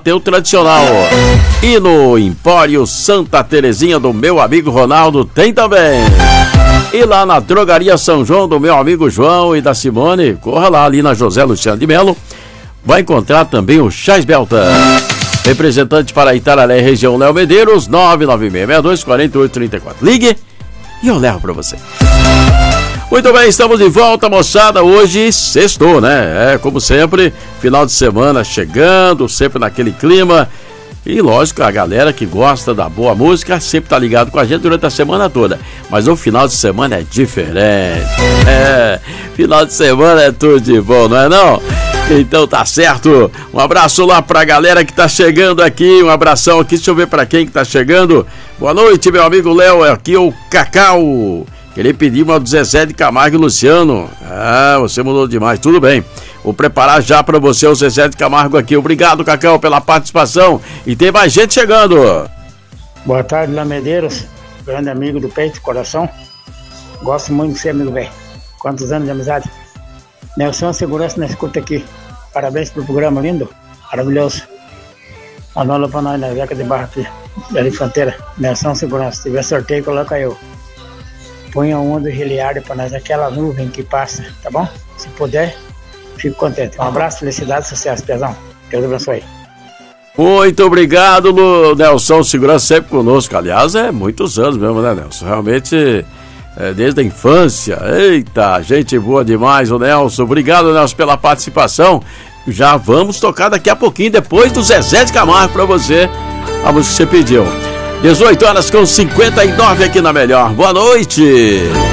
tem o tradicional. E no Empório Santa Terezinha do meu amigo Ronaldo tem também. E lá na Drogaria São João do meu amigo João e da Simone, corra lá ali na José Luciano de Melo, vai encontrar também o Chás Belta. Representante para Itararé, região Léo Medeiros, 99662-4834. Ligue e eu levo para você. Muito bem, estamos de volta, moçada. Hoje sextou, né? Como sempre, final de semana chegando, sempre naquele clima. E lógico, a galera que gosta da boa música sempre tá ligado com a gente durante a semana toda. Mas o final de semana é diferente. Final de semana é tudo de bom, não é não? Então tá certo. Um abraço lá pra galera que tá chegando aqui. Um abração aqui, deixa eu ver pra quem que tá chegando. Boa noite, meu amigo Léo. Aqui é o Cacau. Ele pediu uma do Zezé de Camargo e Luciano. Você mudou demais, tudo bem. Vou preparar já pra você o Zezé de Camargo aqui. Obrigado, Cacau, pela participação. E tem mais gente chegando. Boa tarde, Léo Medeiros. Grande amigo do peito, coração. Gosto muito de você, amigo velho. Quantos anos de amizade. Nelson Segurança na escuta aqui. Parabéns pelo programa lindo, maravilhoso. Manola pra nós na Veca de Barra aqui, da Fronteira. Nelson Segurança, se tiver sorteio, coloca eu. Ponha uma do Giliardi pra nós, aquela nuvem que passa, tá bom? Se puder, fico contente. Um abraço, felicidade, sucesso, Pezão. Deus abençoe. Muito obrigado, Nelson Segurança, sempre conosco. Aliás, muitos anos mesmo, né, Nelson? Realmente, desde a infância. Eita, gente boa demais, o Nelson. Obrigado, Nelson, pela participação. Já vamos tocar daqui a pouquinho, depois do Zezé de Camargo, pra você, a música que você pediu. 18h59 aqui na Melhor. Boa noite.